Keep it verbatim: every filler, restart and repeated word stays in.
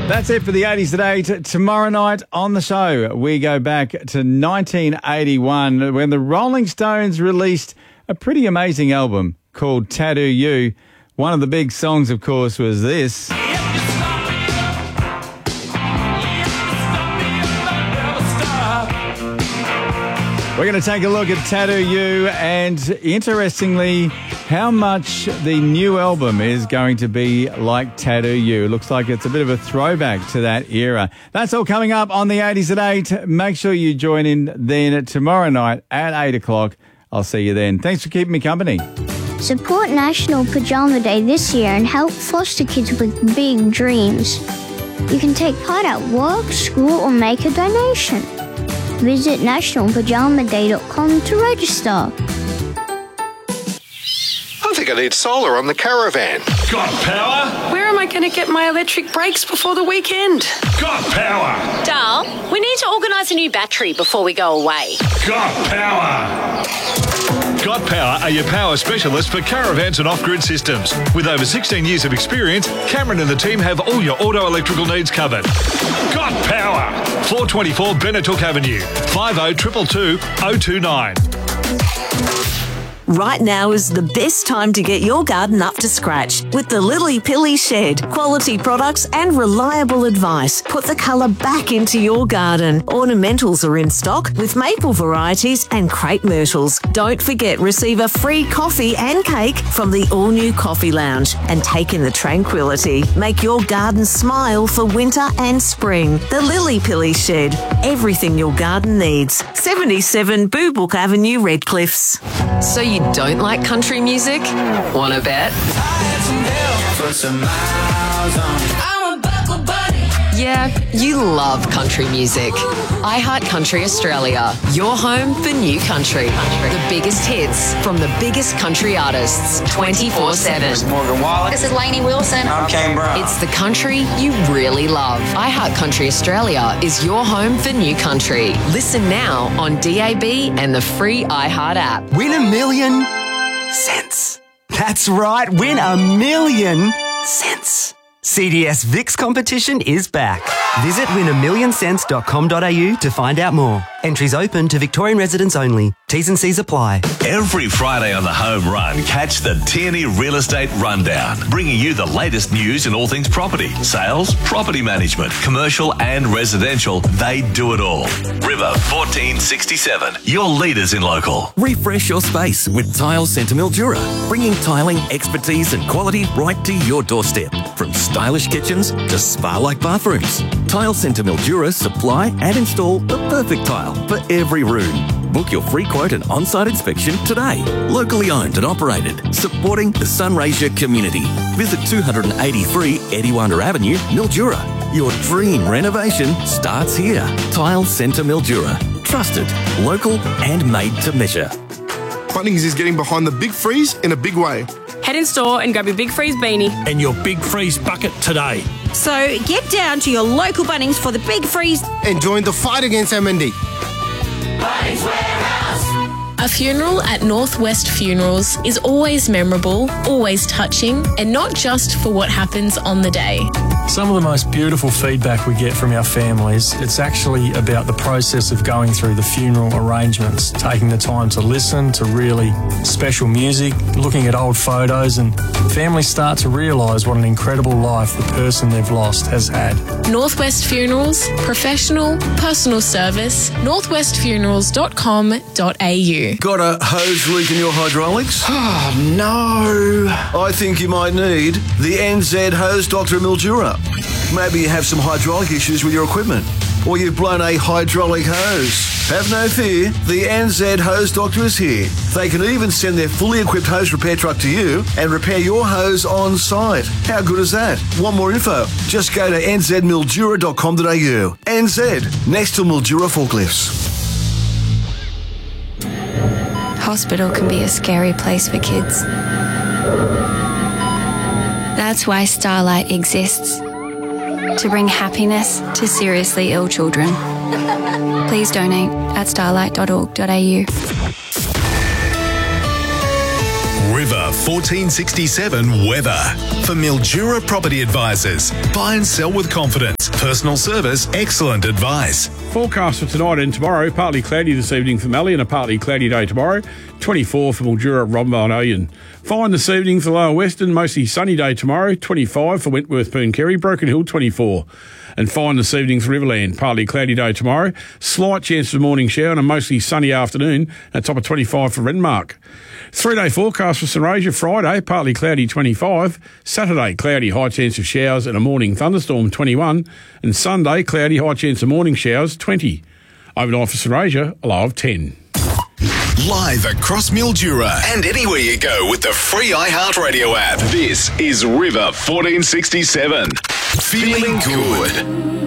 That's it for the eighties today. T- tomorrow night on the show, we go back to nineteen eighty-one when the Rolling Stones released a pretty amazing album called Tattoo You. One of the big songs, of course, was this. We're going to take a look at Tattoo You and, interestingly, how much the new album is going to be like Tattoo You. Looks like it's a bit of a throwback to that era. That's all coming up on the eighties at eight. Make sure you join in then tomorrow night at eight o'clock. I'll see you then. Thanks for keeping me company. Support National Pajama Day this year and help foster kids with big dreams. You can take part at work, school, or make a donation. Visit national pajama day dot com to register. I think I need solar on the caravan. Got power? Where am I going to get my electric brakes before the weekend? Got power? Dal, we need to organise a new battery before we go away. Got power? Got Power are your power specialists for caravans and off-grid systems. With over sixteen years of experience, Cameron and the team have all your auto electrical needs covered. Got Power! four twenty-four Benetook Avenue, five oh two two two oh two nine. Right now is the best time to get your garden up to scratch with the Lily Pilly Shed. Quality products and reliable advice put the colour back into your garden. Ornamentals are in stock with maple varieties and crepe myrtles. Don't forget, receive a free coffee and cake from the all-new Coffee Lounge and take in the tranquility. Make your garden smile for winter and spring. The Lily Pilly Shed. Everything your garden needs. seventy-seven Boobook Avenue, Redcliffs. So you don't like country music? Wanna bet? Yeah, you love country music. iHeart Country Australia, your home for new country. The biggest hits from the biggest country artists, twenty-four seven. This is Morgan Wallen. This is Lainey Wilson. I'm Kane Brown. It's the country you really love. iHeart Country Australia is your home for new country. Listen now on D A B and the free iHeart app. Win a million cents. That's right, win a million cents. C D S Vix competition is back. Visit win a million cents dot com dot a u to find out more. Entries open to Victorian residents only. T's and C's apply. Every Friday on the Home Run, catch the Tierney Real Estate Rundown, bringing you the latest news in all things property, sales, property management, commercial and residential. They do it all. River fourteen sixty-seven, your leaders in local. Refresh your space with Tile Centre Mildura, bringing tiling expertise and quality right to your doorstep. From stylish kitchens to spa-like bathrooms, Tile Centre Mildura supply and install the perfect tile for every room. Book your free quote and on-site inspection today. Locally owned and operated, supporting the Sunraysia community. Visit two eighty-three Ediwanda Avenue, Mildura. Your dream renovation starts here. Tile Centre Mildura. Trusted, local and made to measure. Bunnings is getting behind the Big Freeze in a big way. Head in store and grab your Big Freeze beanie and your Big Freeze bucket today. So get down to your local Bunnings for the Big Freeze and join the fight against M N D. Bunnings Warehouse. A funeral at Northwest Funerals is always memorable, always touching, and not just for what happens on the day. Some of the most beautiful feedback we get from our families, it's actually about the process of going through the funeral arrangements, taking the time to listen to really special music, looking at old photos, and families start to realise what an incredible life the person they've lost has had. Northwest Funerals, professional, personal service, northwest funerals dot com dot a u. Got a hose leak in your hydraulics? Oh, no. I think you might need the N Z Hose Doctor Mildura. Maybe you have some hydraulic issues with your equipment, or you've blown a hydraulic hose. Have no fear, the N Z Hose Doctor is here. They can even send their fully equipped hose repair truck to you and repair your hose on site. How good is that? Want more info? Just go to n z mildura dot com dot a u. N Z, next to Mildura Forklifts. Hospital can be a scary place for kids. That's why Starlight exists, to bring happiness to seriously ill children. Please donate at starlight dot org dot a u. River fourteen sixty-seven weather. For Mildura Property Advisors. Buy and sell with confidence. Personal service, excellent advice. Forecast for tonight and tomorrow, partly cloudy this evening for Mallee and a partly cloudy day tomorrow. twenty-four for Mildura, Rombo and Oyen. Fine this evening for Lower Western, mostly sunny day tomorrow. twenty-five for Wentworth, Pooncarie, Broken Hill, twenty-four. And fine this evening for Riverland, partly cloudy day tomorrow. Slight chance of a morning shower and a mostly sunny afternoon. A top of twenty-five for Renmark. Three-day forecast for St Roger, Friday, partly cloudy, twenty-five. Saturday, cloudy, high chance of showers and a morning thunderstorm, twenty-one. And Sunday, cloudy, high chance of morning showers, twenty. Overnight for St Roger, a low of ten. Live across Mildura and anywhere you go with the free iHeartRadio app. This is River fourteen sixty-seven. Feeling good.